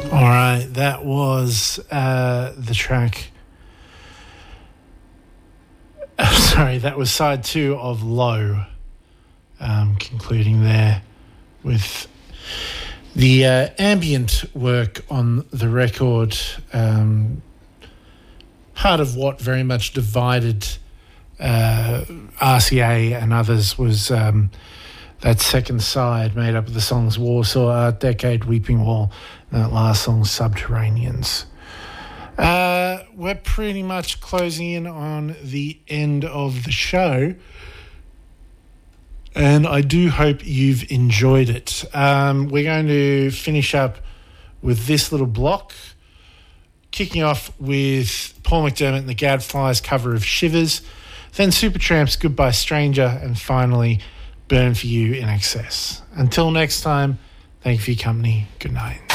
All right, that was the track. Sorry, that was side 2 of Low, concluding there with the ambient work on the record. Part of what very much divided RCA and others was that second side made up of the songs Warsaw, Art Decade, Weeping Wall, and that last song, Subterraneans. We're pretty much closing in on the end of the show, and I do hope you've enjoyed it. We're going to finish up with this little block, kicking off with Paul McDermott and the Gadflies cover of Shivers, then Supertramp's Goodbye Stranger, and finally Burn For You In Excess. Until next time, thank you for your company. Good night.